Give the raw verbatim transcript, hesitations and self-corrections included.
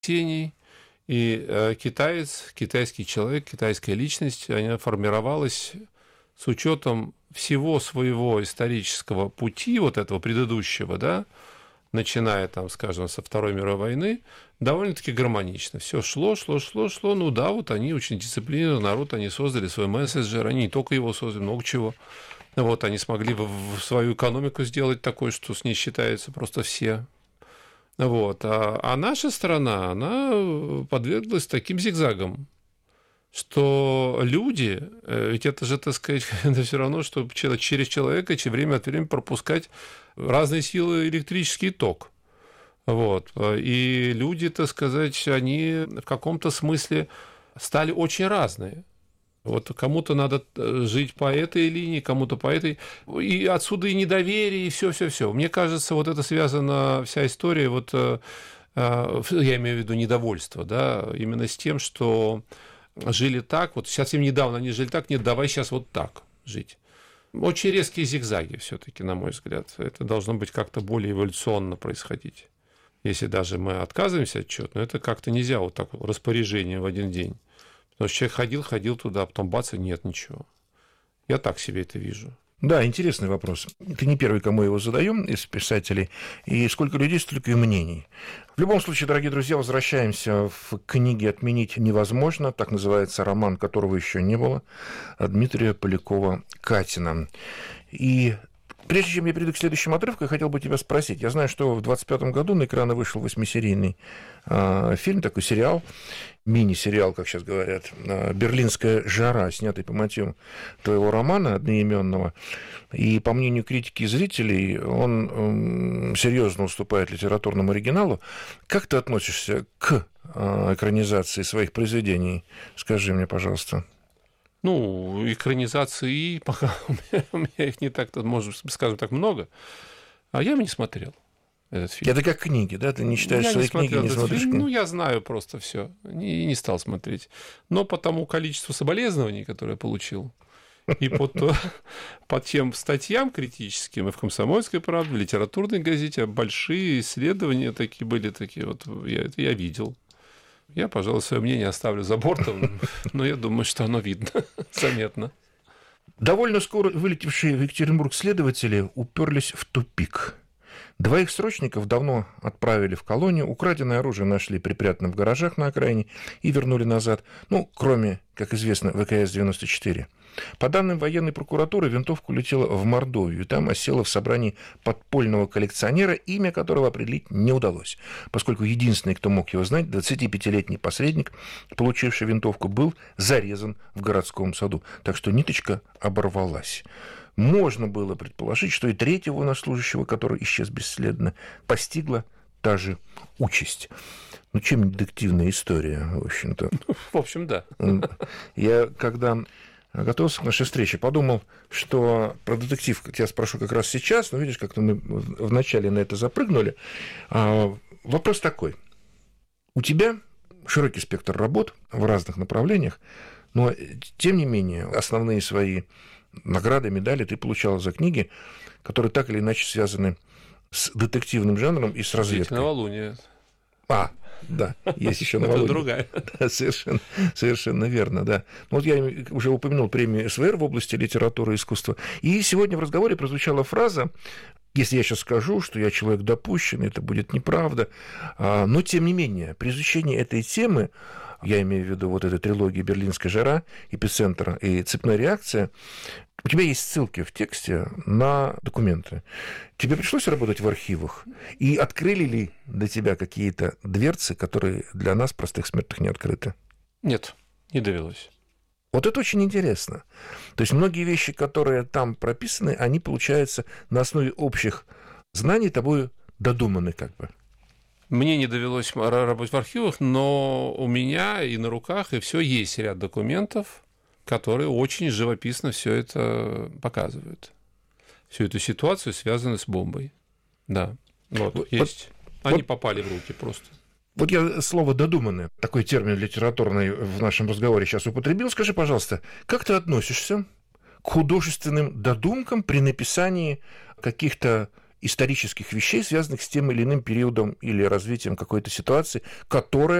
теней. И э, китаец, китайский человек, китайская личность, она формировалась с учетом всего своего исторического пути, вот этого предыдущего, да, начиная, там, скажем, со Второй мировой войны, довольно-таки гармонично. Все шло, шло, шло, шло. Ну да, вот они очень дисциплинированный народ, они создали свой мессенджер, они не только его создали, много чего. Вот они смогли в свою экономику сделать такой, что с ней считаются просто все. Вот. А, а наша страна, она подверглась таким зигзагам, что люди, ведь это же, так сказать, это все равно, что через человека время от времени пропускать разные силы электрический ток. Вот. И люди, так сказать, они в каком-то смысле стали очень разные. Вот кому-то надо жить по этой линии, кому-то по этой. И отсюда и недоверие, и все-все-все. Мне кажется, вот это связана вся история, вот, я имею в виду недовольство, да, именно с тем, что жили так, вот совсем недавно они жили так, нет, давай сейчас вот так жить. Очень резкие зигзаги все-таки, на мой взгляд. Это должно быть как-то более эволюционно происходить. Если даже мы отказываемся от чего-то, но это как-то нельзя вот так распоряжение в один день. Потому что человек ходил, ходил туда, а потом бац, и нет ничего. Я так себе это вижу. Да, интересный вопрос. Ты не первый, кому его задаем из писателей. И сколько людей, столько и мнений. В любом случае, дорогие друзья, возвращаемся в книге «Отменить невозможно». Так называется роман, которого еще не было, Дмитрия Полякова-Катина. И прежде чем я перейду к следующему отрывку, я хотел бы тебя спросить. Я знаю, что в двадцать пятом году на экраны вышел восьмисерийный э, фильм, такой сериал, мини-сериал, как сейчас говорят, «Берлинская жара», снятый по мотивам твоего романа одноименного. И, по мнению критики и зрителей, он серьезно уступает литературному оригиналу. Как ты относишься к экранизации своих произведений? Скажи мне, пожалуйста. Ну, экранизации, пока у меня, у меня их не так, может, скажем так, много, а я его не смотрел. Этот фильм. Это как книги, да? Ты не читаешь я свои не книги, не смотришь фильм. книги? Ну, я знаю просто все, и не стал смотреть. Но по тому количеству соболезнований, которые я получил, и по, по тем статьям критическим, и в «Комсомольской правде», в литературной газете, большие исследования такие были, такие вот, я, это я видел. Я, пожалуй, свое мнение оставлю за бортом, но я думаю, что оно видно, заметно. Довольно скоро вылетевшие в Екатеринбург следователи уперлись в тупик. Двоих срочников давно отправили в колонию, украденное оружие нашли припрятанным в гаражах на окраине и вернули назад, ну, кроме, как известно, вэ ка эс девяносто четыре. По данным военной прокуратуры, винтовка улетела в Мордовию, там осела в собрании подпольного коллекционера, имя которого определить не удалось, поскольку единственный, кто мог его знать, двадцатипятилетний посредник, получивший винтовку, был зарезан в городском саду, так что ниточка оборвалась. Можно было предположить, что и третьего военнослужащего, который исчез бесследно, постигла та же участь. Ну, чем не детективная история, в общем-то. В общем, да. Я, когда готовился к нашей встрече, подумал, что про детектив я спрошу как раз сейчас, но видишь, как-то мы вначале на это запрыгнули. Вопрос такой. У тебя широкий спектр работ в разных направлениях, но, тем не менее, основные свои награды, медали ты получала за книги, которые так или иначе связаны с детективным жанром и с разведкой. «Новолуние». А, да, есть еще «Новолуние». Это другая. Да, совершенно, совершенно верно, да. Ну, вот я уже упомянул премию эс вэ эр в области литературы и искусства. И сегодня в разговоре прозвучала фраза, если я сейчас скажу, что я человек допущенный, это будет неправда. Но, тем не менее, при изучении этой темы, я имею в виду вот этой трилогии «Берлинская жара», «Эпицентр» и «Цепная реакция», у тебя есть ссылки в тексте на документы. Тебе пришлось работать в архивах? И открыли ли для тебя какие-то дверцы, которые для нас, простых смертных, не открыты? Нет, не довелось. Вот это очень интересно. То есть многие вещи, которые там прописаны, они, получаются, на основе общих знаний тобой додуманы как бы. Мне не довелось работать в архивах, но у меня и на руках, и все есть ряд документов, которые очень живописно все это показывают. Всю эту ситуацию, связанную с бомбой. Да, вот, вот есть. Они вот, попали в руки просто. Вот я слово «додуманное», такой термин литературный в нашем разговоре сейчас употребил. Скажи, пожалуйста, как ты относишься к художественным додумкам при написании каких-то исторических вещей, связанных с тем или иным периодом или развитием какой-то ситуации, которая